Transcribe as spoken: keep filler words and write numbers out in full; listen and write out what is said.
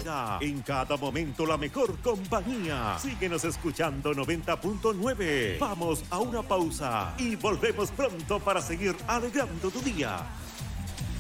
Mega. En cada momento la mejor compañía. Síguenos escuchando noventa punto nueve. Vamos a una pausa y volvemos pronto para seguir alegrando tu día.